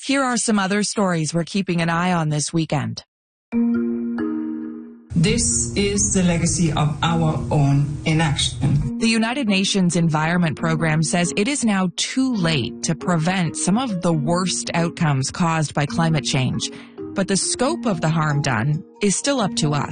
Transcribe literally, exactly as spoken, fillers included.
Here are some other stories we're keeping an eye on this weekend. This is the legacy of our own inaction. The United Nations Environment Program says it is now too late to prevent some of the worst outcomes caused by climate change. But the scope of the harm done is still up to us.